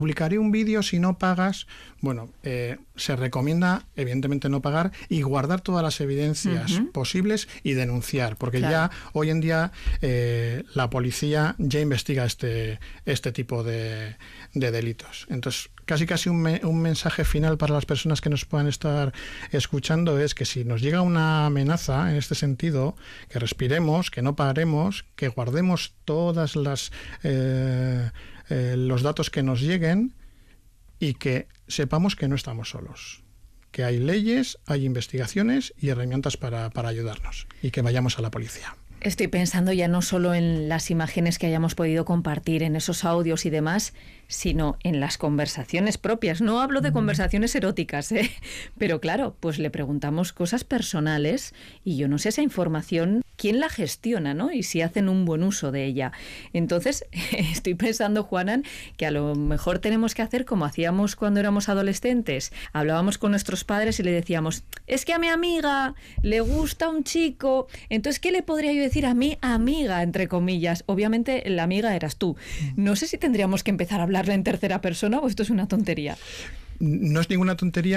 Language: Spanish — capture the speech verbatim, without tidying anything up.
publicaré un vídeo si no pagas. Bueno, eh, se recomienda evidentemente no pagar y guardar todas las evidencias uh-huh. posibles y denunciar, porque claro. ya hoy en día eh, la policía ya investiga este, este tipo de, de delitos. Entonces, casi casi un, me, un mensaje final para las personas que nos puedan estar escuchando es que si nos llega una amenaza en este sentido, que respiremos, que no paremos, que guardemos todas las eh, eh, los datos que nos lleguen y que sepamos que no estamos solos, que hay leyes, hay investigaciones y herramientas para, para ayudarnos, y que vayamos a la policía. Estoy pensando ya no solo en las imágenes que hayamos podido compartir, en esos audios y demás, sino en las conversaciones propias. No hablo de conversaciones eróticas, ¿eh? Pero claro, pues le preguntamos cosas personales y yo no sé esa información, quién la gestiona, ¿no? Y si hacen un buen uso de ella. Entonces, estoy pensando, Juanan, que a lo mejor tenemos que hacer como hacíamos cuando éramos adolescentes. Hablábamos con nuestros padres y le decíamos, es que a mi amiga le gusta un chico, entonces, ¿qué le podría yo decir? decir a mi amiga, entre comillas. Obviamente la amiga eras tú. No sé si tendríamos que empezar a hablarle en tercera persona o esto es una tontería. No es ninguna tontería.